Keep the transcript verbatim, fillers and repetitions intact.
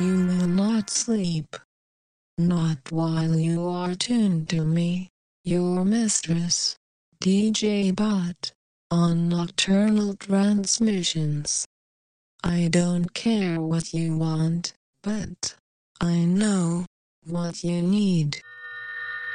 You will not sleep. Not while you are tuned to me, your mistress, D J Bot, on nocturnal transmissions. I don't care what you want, but I know what you need.